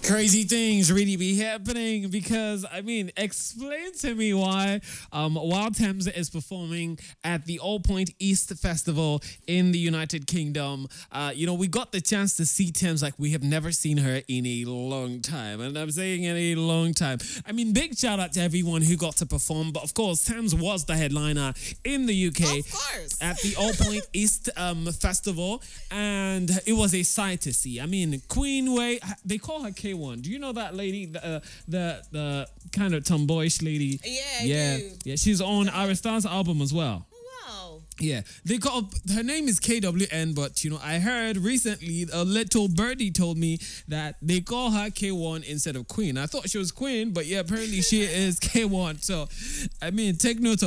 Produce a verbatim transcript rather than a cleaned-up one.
Crazy things really be happening because I mean, explain to me why um, while Thames is performing at the All Point East Festival in the United Kingdom, uh, you know, we got the chance to see Thames like we have never seen her in a long time, and I'm saying in a long time. I mean, big shout out to everyone who got to perform, but of course, Thames was the headliner in the U K Of course. at the All Point East um, Festival, and it was a sight to see. I mean, Queen Way, they call her K one. Do you know that lady, the uh, the, the kind of tomboyish lady? Yeah, I yeah, do. yeah. She's on Ara Star's album as well. Wow. Yeah, they call her name is K W N, but you know, I heard recently a little birdie told me that they call her K one instead of Queen. I thought she was Queen, but yeah, apparently she is K one. So, I mean, take note of